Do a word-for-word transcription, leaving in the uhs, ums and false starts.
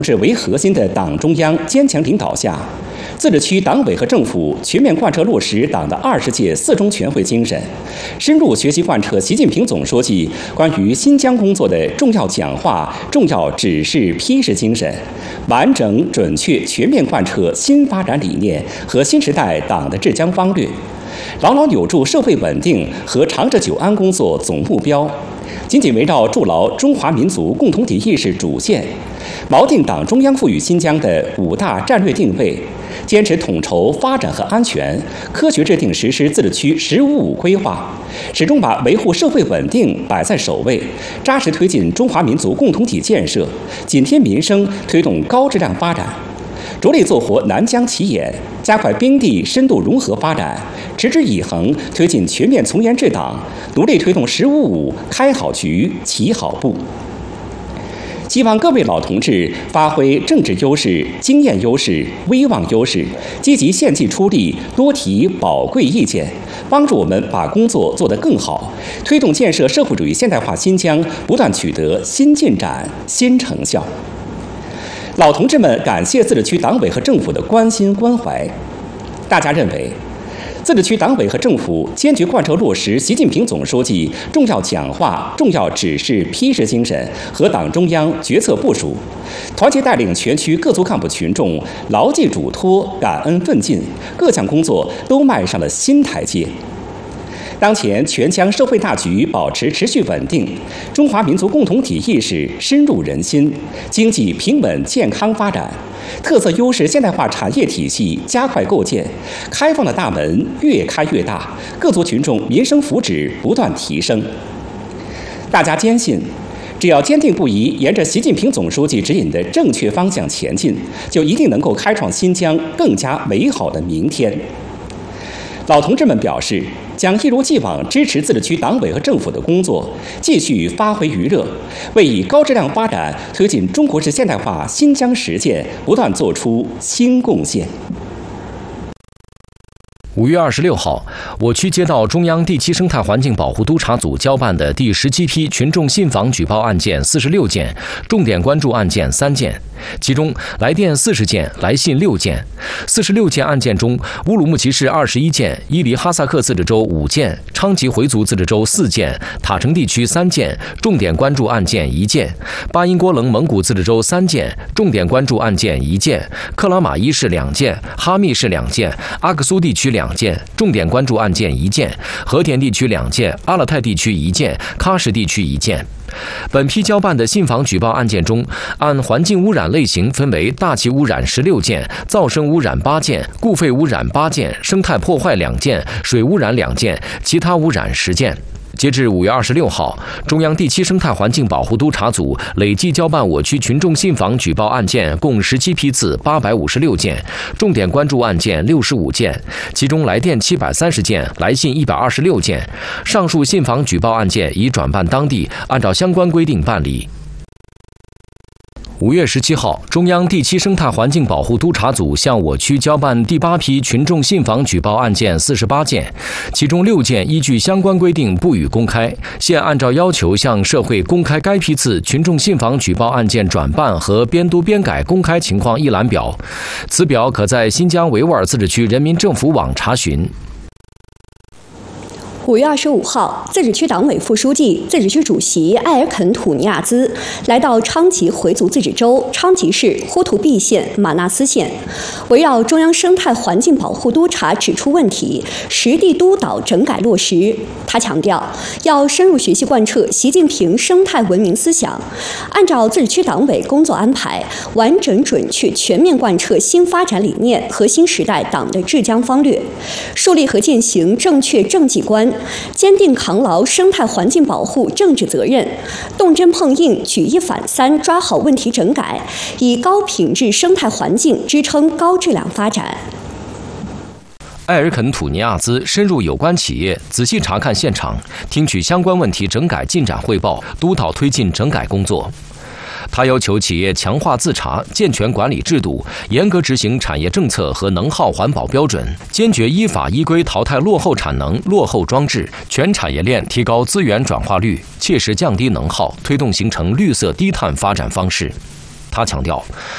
是为核心的党中央坚强领导下，自治区党委和政府全面贯彻落实党的二十届四中全会精神，深入学习贯彻习近平总书记关于新疆工作的重要讲话、重要指示批示精神，完整、准确、全面贯彻新发展理念和新时代党的治疆方略，牢牢扭住社会稳定和长治久安工作总目标，紧紧围绕筑牢中华民族共同体意识主线，锚定党中央赋予新疆的五大战略定位，坚持统筹发展和安全，科学制定实施自治区“十五五”规划，始终把维护社会稳定摆在首位，扎实推进中华民族共同体建设，紧贴民生，推动高质量发展，着力做活南疆起眼，加快边地深度融合发展，持之以恒推进全面从严治党，努力推动“十五五”开好局、起好步。希望各位老同志发挥政治优势、经验优势、威望优势，积极献计出力，多提宝贵意见，帮助我们把工作做得更好，推动建设社会主义现代化新疆不断取得新进展、新成效。老同志们感谢自治区党委和政府的关心关怀。大家认为，自治区党委和政府坚决贯彻落实习近平总书记重要讲话、重要指示批示精神和党中央决策部署，团结带领全区各族干部群众牢记嘱托、感恩奋进，各项工作都迈上了新台阶。当前全疆社会大局保持持续稳定，中华民族共同体意识深入人心，经济平稳健康发展，特色优势现代化产业体系加快构建，开放的大门越开越大，各族群众民生福祉不断提升。大家坚信，只要坚定不移沿着习近平总书记指引的正确方向前进，就一定能够开创新疆更加美好的明天。老同志们表示，将一如既往支持自治区党委和政府的工作，继续发挥余热，为以高质量发展推进中国式现代化新疆实践不断做出新贡献。 五月二十六号，我区接到中央第七生态环境保护督察组交办的第十七批群众信访举报案件四十六件，重点关注案件三件，其中来电四十件，来信六件。四十六件案件中，乌鲁木齐市二十一件，伊犁哈萨克自治州五件，昌吉回族自治州四件，塔城地区三件，重点关注案件一件；巴音郭楞蒙古自治州三件，重点关注案件一件；克拉玛依市两件，哈密市两件，阿克苏地区两件，重点关注案件一件；和田地区两件，阿勒泰地区一件，喀什地区一件。本批交办的信访举报案件中，按环境污染类型分为大气污染十六件，噪声污染八件，固废污染八件，生态破坏两件，水污染两件，其他污染十件。截至五月二十六号，中央第七生态环境保护督察组累计交办我区群众信访举报案件共十七批次八百五十六件，重点关注案件六十五件，其中来电七百三十件，来信一百二十六件。上述信访举报案件已转办当地，按照相关规定办理。五月十七号，中央第七生态环境保护督察组向我区交办第八批群众信访举报案件四十八件，其中六件依据相关规定不予公开，现按照要求向社会公开该批次群众信访举报案件转办和编读编改公开情况一览表，此表可在新疆维吾尔自治区人民政府网查询。 五月二十五号，自治区党委副书记、自治区主席艾尔肯·土尼亚兹来到昌吉回族自治州昌吉市呼图壁县马纳斯县，围绕中央生态环境保护督察指出问题，实地督导整改落实。他强调，要深入学习贯彻习近平生态文明思想，按照自治区党委工作安排，完整、准确、全面贯彻新发展理念和新时代党的治疆方略，树立和践行正确政绩观，坚定扛牢生态环境保护政治责任，动真碰硬、举一反三，抓好问题整改，以高品质生态环境支撑高质量发展。 艾尔肯·土尼亚兹深入有关企业，仔细查看现场，听取相关问题整改进展汇报，督导推进整改工作。他要求企业强化自查，健全管理制度，严格执行产业政策和能耗环保标准，坚决依法依规淘汰落后产能、落后装置，全产业链提高资源转化率，切实降低能耗，推动形成绿色低碳发展方式。他强调，